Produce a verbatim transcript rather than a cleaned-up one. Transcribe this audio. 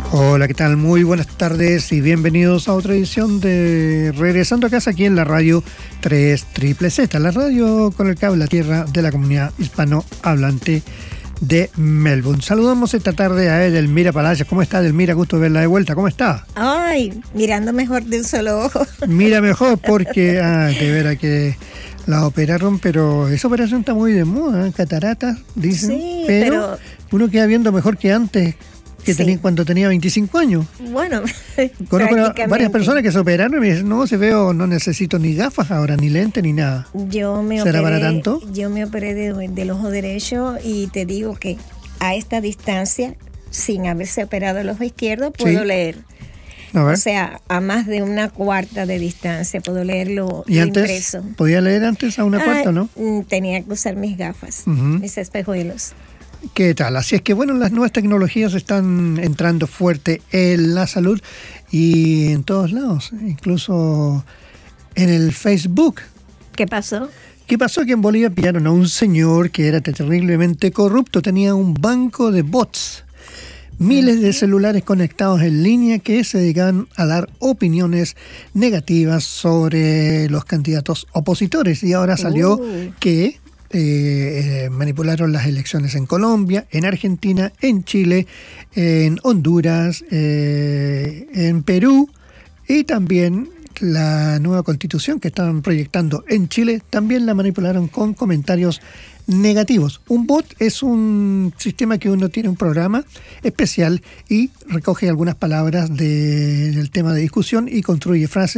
Hola, ¿qué tal? Muy buenas tardes y bienvenidos a otra edición de Regresando a Casa aquí en la radio tres Triple Z, la radio con el cable a tierra de la comunidad hispanohablante de Melbourne. Saludamos esta tarde a Edelmira Palacios. ¿Cómo está, Edelmira? Gusto verla de vuelta. ¿Cómo está? Ay, mirando mejor de un solo ojo. Mira mejor porque, ah, de veras que la operaron, pero esa operación está muy de moda, ¿eh? Cataratas, dicen. Sí, pero, pero uno queda viendo mejor que antes, que sí. tenía, cuando tenía veinticinco años. Bueno, conozco varias personas que se operaron y me dicen, no, se veo, no necesito ni gafas ahora, ni lente, ni nada. Yo me ¿Será operé, para tanto? Yo me operé de, del ojo derecho y te digo que a esta distancia, sin haberse operado el ojo izquierdo, puedo sí. leer. O sea, a más de una cuarta de distancia puedo leerlo ¿Y antes, impreso. ¿Podía leer antes a una ah, cuarta, no? Tenía que usar mis gafas, uh-huh. mis espejuelos. ¿Qué tal? Así es que, bueno, las nuevas tecnologías están entrando fuerte en la salud y en todos lados, incluso en el Facebook. ¿Qué pasó? ¿Qué pasó? Que en Bolivia pillaron a un señor que era terriblemente corrupto, tenía un banco de bots, miles de celulares conectados en línea que se dedicaban a dar opiniones negativas sobre los candidatos opositores y ahora salió uh. que Eh, eh, manipularon las elecciones en Colombia, en Argentina, en Chile, en Honduras, eh, en Perú y también la nueva constitución que estaban proyectando en Chile también la manipularon con comentarios negativos. Un bot es un sistema que uno tiene un programa especial y recoge algunas palabras de, del tema de discusión y construye frases